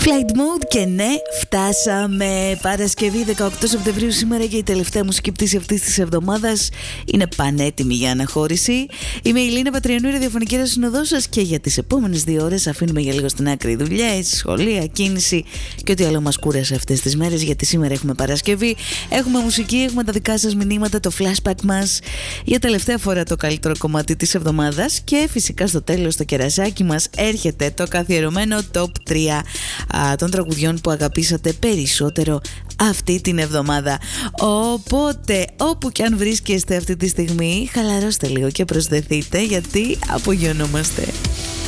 Flight Mode και ναι, φτάσαμε. Παρασκευή 18 Σεπτεμβρίου σήμερα και η τελευταία μουσική πτήση αυτής της εβδομάδας είναι πανέτοιμη για αναχώρηση. Είμαι η Λίνα Πατριανού, η ραδιοφωνική συνοδός σας, και για τις επόμενες 2 ώρες αφήνουμε για λίγο στην άκρη δουλειές, σχολεία, κίνηση και ό,τι άλλο μας κούρασε αυτές τις μέρες, γιατί σήμερα έχουμε Παρασκευή, έχουμε μουσική, έχουμε τα δικά σας μηνύματα, το flashback μας για τελευταία φορά το καλύτερο κομμάτι της εβδομάδας και φυσικά στο τέλος το κερασάκι μας έρχεται το καθιερωμένο top 3 των τραγουδιών που αγαπήσατε περισσότερο αυτή την εβδομάδα. Οπότε όπου και αν βρίσκεστε αυτή τη στιγμή, χαλαρώστε λίγο και προσδεθείτε, γιατί απογειωνόμαστε.